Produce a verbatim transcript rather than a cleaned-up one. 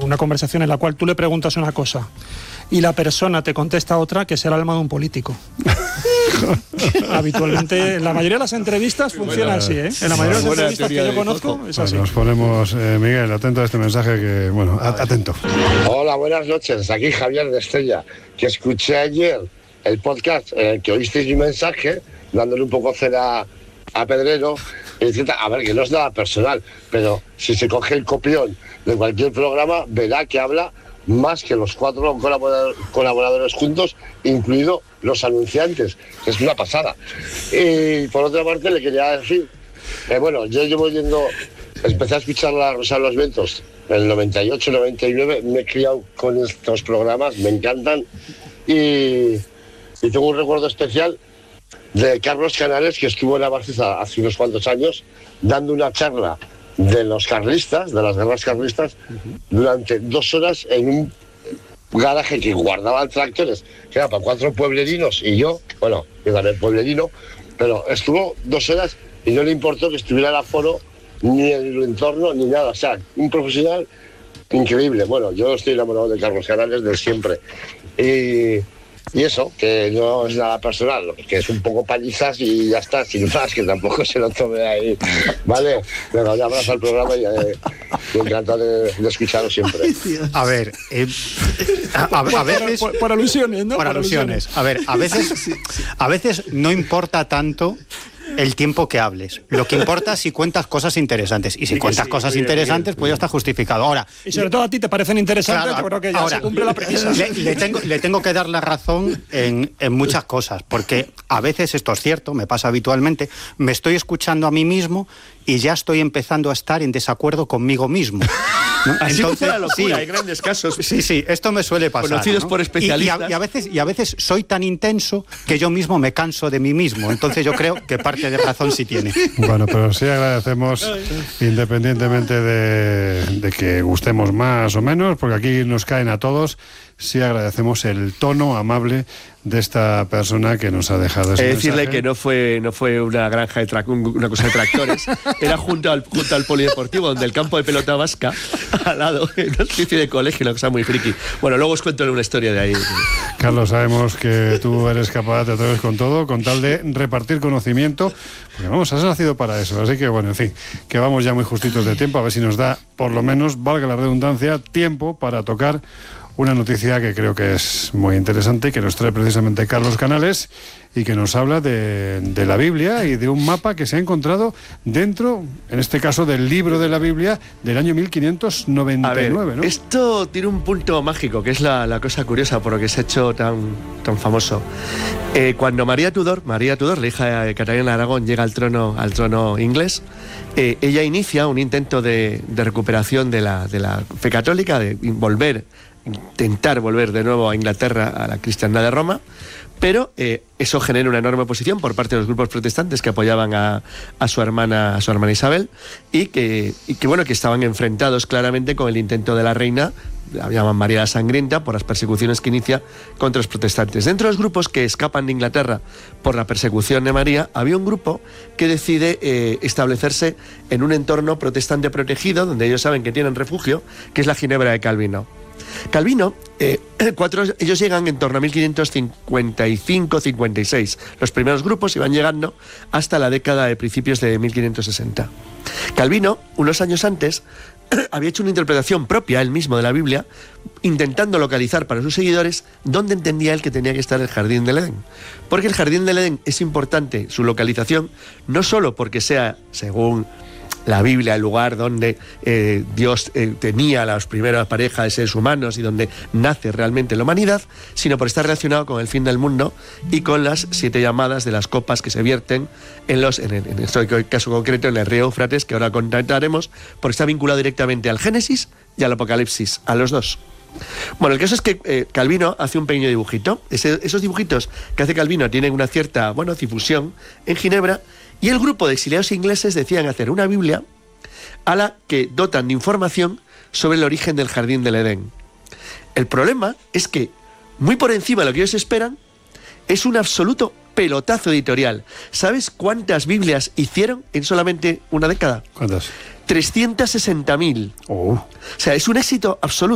una conversación en la cual tú le preguntas una cosa y la persona te contesta otra, que será el alma de un político. Habitualmente, en la mayoría de las entrevistas funciona así, ¿eh? En la mayoría de las entrevistas que yo conozco es así. Bueno, nos ponemos, eh, Miguel, atento a este mensaje que, bueno, a, atento. Hola, buenas noches. Aquí Javier de Estella, que escuché ayer el podcast en el que oísteis mi mensaje, dándole un poco cera a Pedrero, etcétera. A ver, que no es nada personal, pero si se coge el copión de cualquier programa, verá que habla más que los cuatro colaboradores juntos, incluido los anunciantes. Es una pasada. Y por otra parte le quería decir, eh, bueno, yo llevo yendo, empecé a escuchar la Rosa de los Vientos en el noventa y ocho, noventa y nueve, me he criado con estos programas, me encantan, y, y tengo un recuerdo especial de Carlos Canales, que estuvo en la Barceza hace unos cuantos años, dando una charla de los carlistas, de las guerras carlistas, uh-huh. durante dos horas en un garaje que guardaban tractores, que era para cuatro pueblerinos, y yo, bueno, yo también pueblerino, pero estuvo dos horas y no le importó que estuviera el aforo, ni el entorno, ni nada. O sea, un profesional increíble. Bueno, yo estoy enamorado de Carlos Canales de siempre. Y... Y eso, que no es nada personal, que es un poco palizas y ya está, sin más, que tampoco se lo tome ahí, ¿vale? Pero ya abrazo al programa y eh, me encanta de, de escucharlo siempre. A ver, eh, a, a, a veces... Por, por, por alusiones, ¿no? Por, por alusiones. alusiones. A ver, a veces, a veces no importa tanto el tiempo que hables. Lo que importa es si cuentas cosas interesantes. Y si sí, cuentas sí, cosas bien, interesantes, bien, pues ya está justificado. Ahora, y sobre todo a ti te parecen interesantes, claro, yo creo que ya ahora, se cumple la premisa. Le, le, tengo, le tengo que dar la razón en, en muchas cosas, porque a veces, esto es cierto, me pasa habitualmente, me estoy escuchando a mí mismo y ya estoy empezando a estar en desacuerdo conmigo mismo. ¿No? Así Entonces, la locura, sí, hay grandes casos. Sí, sí, esto me suele pasar. Conocidos, ¿no?, por especialistas. Y, y, a, y, a veces, y a veces soy tan intenso que yo mismo me canso de mí mismo. Entonces yo creo que parte de razón sí tiene. Bueno, pero sí agradecemos, independientemente de, de que gustemos más o menos, porque aquí nos caen a todos, sí agradecemos el tono amable de esta persona que nos ha dejado ese eh, decirle mensaje. Que no fue no fue una granja de tra- una cosa de tractores, era junto al junto al polideportivo, donde el campo de pelota vasca al lado, en una especie de colegio, una cosa muy friki. Bueno, luego os cuento una historia de ahí. Carlos, sabemos que tú eres capaz, te atreves con todo, con tal de repartir conocimiento, porque vamos, has nacido para eso, así que bueno, en fin, que vamos ya muy justitos de tiempo, a ver si nos da, por lo menos, valga la redundancia, tiempo para tocar una noticia que creo que es muy interesante y que nos trae precisamente Carlos Canales y que nos habla de, de la Biblia y de un mapa que se ha encontrado dentro, en este caso, del libro de la Biblia del año mil quinientos noventa y nueve. A ver, ¿no? Esto tiene un punto mágico, que es la, la cosa curiosa por lo que se ha hecho tan, tan famoso. Eh, cuando María Tudor, María Tudor, la hija de Catalina de Aragón, llega al trono, al trono inglés, eh, ella inicia un intento de, de recuperación de la, de la fe católica, de volver intentar volver de nuevo a Inglaterra, a la cristiandad de Roma, pero eh, eso genera una enorme oposición por parte de los grupos protestantes que apoyaban a, a su hermana a su hermana Isabel y que, y que bueno que estaban enfrentados claramente con el intento de la reina, la llaman María la Sangrienta, por las persecuciones que inicia contra los protestantes. Dentro de los grupos que escapan de Inglaterra por la persecución de María, había un grupo que decide eh, establecerse en un entorno protestante protegido, donde ellos saben que tienen refugio, que es la Ginebra de Calvino. Calvino, eh, cuatro, ellos llegan en torno a mil quinientos cincuenta y cinco cincuenta y seis. Los primeros grupos iban llegando hasta la década de principios de mil quinientos sesenta. Calvino, unos años antes, había hecho una interpretación propia él mismo de la Biblia, intentando localizar para sus seguidores dónde entendía él que tenía que estar el Jardín del Edén. Porque el Jardín del Edén es importante, su localización, no solo porque sea, según la Biblia, el lugar donde eh, Dios eh, tenía las primeras parejas de seres humanos y donde nace realmente la humanidad, sino por estar relacionado con el fin del mundo y con las siete llamadas de las copas que se vierten en los en, el, en este caso concreto en el río Éufrates, que ahora comentaremos, porque está vinculado directamente al Génesis y al Apocalipsis, a los dos. Bueno, el caso es que eh, Calvino hace un pequeño dibujito. Ese, esos dibujitos que hace Calvino tienen una cierta, bueno, difusión en Ginebra, y el grupo de exiliados ingleses decían hacer una Biblia a la que dotan de información sobre el origen del Jardín del Edén. El problema es que, muy por encima de lo que ellos esperan, es un absoluto pelotazo editorial. ¿Sabes cuántas Biblias hicieron en solamente una década? ¿Cuántas? trescientas sesenta mil. Oh. O sea, es un éxito absoluto.